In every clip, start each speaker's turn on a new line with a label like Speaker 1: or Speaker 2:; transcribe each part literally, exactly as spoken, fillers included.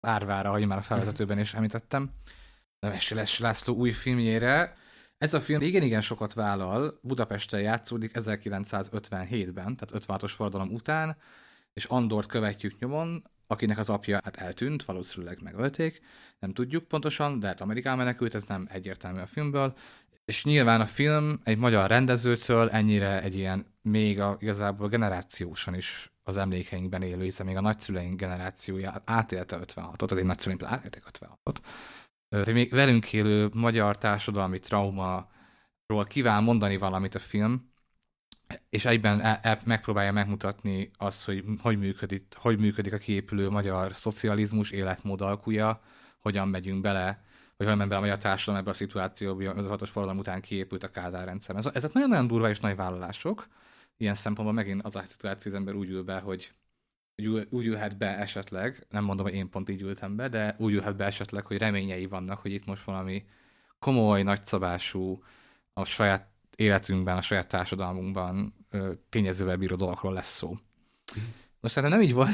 Speaker 1: Árvára, ahogy már a felvezetőben is említettem, Nemessy László új filmjére. Ez a film igen-igen sokat vállal, Budapesten játszódik ezerkilencszázötvenhétben, tehát ötvenhatos forradalom után, és Andort követjük nyomon, akinek az apja hát eltűnt, valószínűleg megölték, nem tudjuk pontosan, de hát Amerikában menekült, ez nem egyértelmű a filmből. És nyilván a film egy magyar rendezőtől ennyire egy ilyen még a, igazából generációsan is az emlékeinkben élő, hiszen még a nagyszüleink generációja átélte ötvenhatot, az én nagyszüleim átélték ötvenhatot. Tehát még velünk élő magyar társadalmi traumáról kíván mondani valamit a film, és egyben e- e- megpróbálja megmutatni azt, hogy hogy működik, hogy működik a kiépülő magyar szocializmus életmód alkuja, hogyan megyünk bele, vagy hogyan megy bele a magyar társadalom ebbe a szituációba, az hatos forradalom után kiépült a Kádár rendszer. Ez, ezek nagyon-nagyon durva és nagy vállalások. Ilyen szempontból megint az a szituáció az ember úgy ül be, hogy úgy, úgy ülhet be esetleg, nem mondom, hogy én pont így ültem be, de úgy ülhet be esetleg, hogy reményei vannak, hogy itt most valami komoly, nagyszabású, a saját életünkben, a saját társadalmunkban tényezővel bíró dolgokról lesz szó. Most szerintem nem így volt,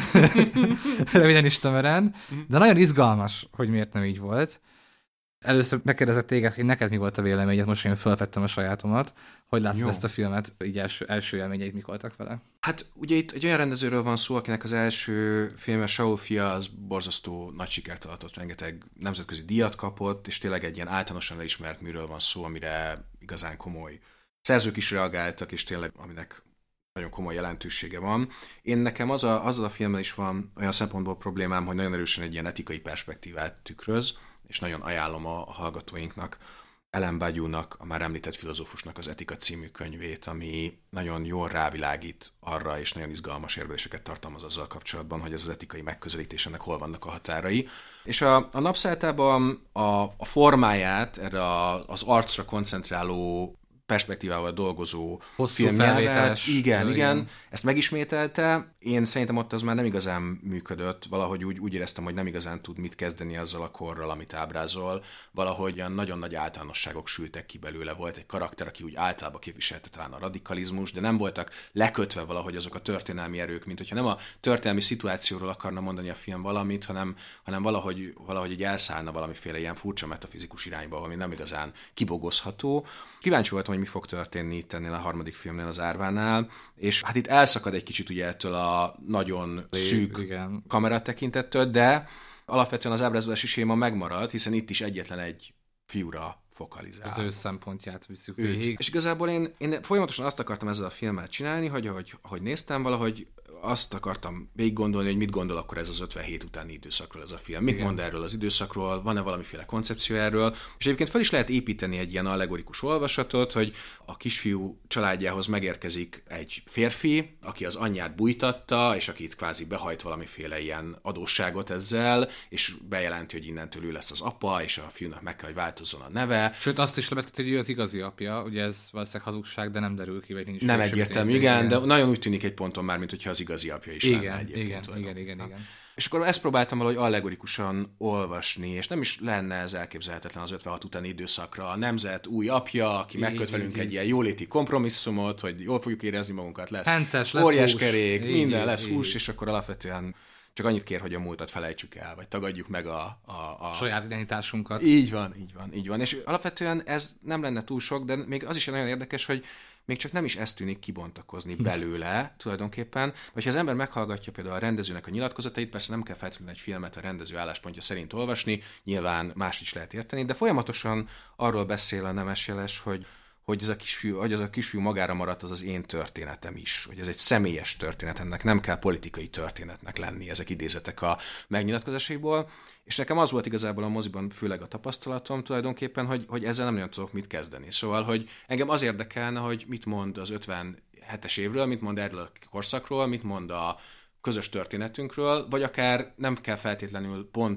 Speaker 1: röviden is tömören, de nagyon izgalmas, hogy miért nem így volt. Először megkérdezett téged, hogy neked mi volt a véleményed, most én felvettem a sajátomat. Hogy látod ezt a filmet? Így első, első élményeid mik voltak vele?
Speaker 2: Hát ugye itt egy olyan rendezőről van szó, akinek az első filme, Saul fia, az borzasztó nagy sikert adott, rengeteg nemzetközi díjat kapott, és tényleg egy ilyen általánosan elismert műről van szó, amire igazán komoly szerzők is reagáltak, és tényleg aminek nagyon komoly jelentősége van. Én nekem az a, azzal a filmmel is van olyan szempontból problémám, hogy nagyon erősen egy ilyen etikai perspektívát tükröz, és nagyon ajánlom a, a hallgatóinknak, Ellen Badiounak, a már említett filozófusnak az Etika című könyvét, ami nagyon jól rávilágít arra, és nagyon izgalmas érveléseket tartalmaz azzal kapcsolatban, hogy ez az etikai megközelítés, ennek hol vannak a határai. És a, a napszálltában a, a formáját, erre a, az arcra koncentráló perspektívával dolgozó filmnyelvet. Igen, igen, igen, ezt megismételte. Én szerintem ott az már nem igazán működött, valahogy úgy, úgy éreztem, hogy nem igazán tud mit kezdeni azzal a korral, amit ábrázol. Valahogy olyan nagyon nagy általánosságok sültek ki belőle. Volt egy karakter, aki úgy általában képviselte talán a radikalizmus, de nem voltak lekötve valahogy azok a történelmi erők, mint hogyha nem a történelmi szituációról akarna mondani a film valamit, hanem, hanem valahogy, valahogy így elszállna valamiféle ilyen furcsa metafizikus irányba, ami nem igazán kibogozható. Kíváncsi voltam, hogy mi fog történni itt ennél a harmadik filmnél, az Árvánál, és hát itt elszakad egy kicsit ugye ettől a nagyon szűk
Speaker 1: igen.
Speaker 2: kameratekintettől, de alapvetően az ábrázolási séma megmarad, hiszen itt is egyetlen egy fiúra fokalizál.
Speaker 1: Az ő szempontját visszük
Speaker 2: Őt.
Speaker 1: végig.
Speaker 2: És igazából én, én folyamatosan azt akartam ezzel a filmmel csinálni, hogy ahogy, ahogy néztem, valahogy azt akartam végig gondolni, hogy mit gondol akkor ez az ötvenhét utáni időszakról ez a film. Mit Igen. mond erről az időszakról, van-e valamiféle koncepció erről, és egyébként fel is lehet építeni egy ilyen allegorikus olvasatot, hogy a kisfiú családjához megérkezik egy férfi, aki az anyját bújtatta, és aki itt kvázi behajt valamiféle ilyen adósságot ezzel, és bejelenti, hogy innentől ő lesz az apa, és a fiúnak meg kell, hogy változzon a neve.
Speaker 1: Sőt, azt is lebetett, hogy ő az igazi apja, ugye ez valószínűleg hazugság, de nem derül ki, vagy nincs.
Speaker 2: Nem egyértelmű, igen, de nagyon úgy tűnik egy ponton már, mint hogyha az igazi apja is
Speaker 1: igen,
Speaker 2: lenne egyébként.
Speaker 1: Igen, igen, igen, igen.
Speaker 2: És akkor ezt próbáltam valahogy allegorikusan olvasni, és nem is lenne ez elképzelhetetlen az ötvenhat utáni időszakra. A nemzet új apja, aki így, megköt velünk egy ilyen jóléti kompromisszumot, hogy jól fogjuk érezni magunkat, lesz
Speaker 1: Hentes, lesz
Speaker 2: óriás
Speaker 1: hús.
Speaker 2: kerék,
Speaker 1: így,
Speaker 2: minden
Speaker 1: így,
Speaker 2: lesz
Speaker 1: így.
Speaker 2: hús, és akkor alapvetően csak annyit kér, hogy a múltat felejtsük el, vagy tagadjuk meg a... a, a...
Speaker 1: saját identitásunkat.
Speaker 2: Így van, így van, így van. És alapvetően ez nem lenne túl sok, de még az is nagyon érdekes, hogy még csak nem is ez tűnik kibontakozni belőle tulajdonképpen. Vagy ha az ember meghallgatja például a rendezőnek a nyilatkozatait, persze nem kell feltétlenül egy filmet a rendező álláspontja szerint olvasni, nyilván más is lehet érteni, de folyamatosan arról beszél a Nemessy Jeles, hogy hogy ez a kisfiú, hogy ez a kisfiú magára maradt, az az én történetem is, hogy ez egy személyes történet, ennek nem kell politikai történetnek lenni, ezek idézetek a megnyilatkozásaiból, és nekem az volt igazából a moziban főleg a tapasztalatom tulajdonképpen, hogy, hogy ezzel nem nagyon tudok mit kezdeni. Szóval, hogy engem az érdekelne, hogy mit mond az ötvenhetes évről, mit mond erről a korszakról, mit mond a közös történetünkről, vagy akár nem kell feltétlenül pont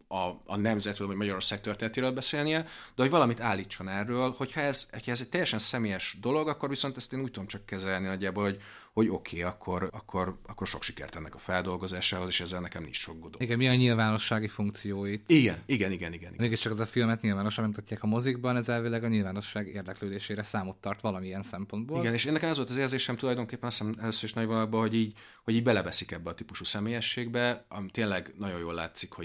Speaker 2: a, a nemzetről, vagy Magyarország történetéről beszélnie, de hogy valamit állítson erről, hogyha ez, hogyha ez egy teljesen személyes dolog, akkor viszont ezt én úgy tudom csak kezelni nagyjából, hogy, hogy oké, okay, akkor, akkor, akkor sok sikert ennek a feldolgozásához, és ezzel nekem nincs sok godó.
Speaker 1: Igen, mi a nyilvánossági funkcióit?
Speaker 2: Igen, igen, igen, igen. igen.
Speaker 1: Mégis csak az a filmet nyilvánosan bemutatják a mozikban, ez elvileg a nyilvánosság érdeklődésére számot tart valamilyen szempontból.
Speaker 2: Igen, és én nekem az volt az érzésem tulajdonképpen azt hiszem először is nagy vonalakban, hogy így, hogy így beleveszik ebbe a típusú személyességbe, ami tényleg nagyon jól látszik, hogy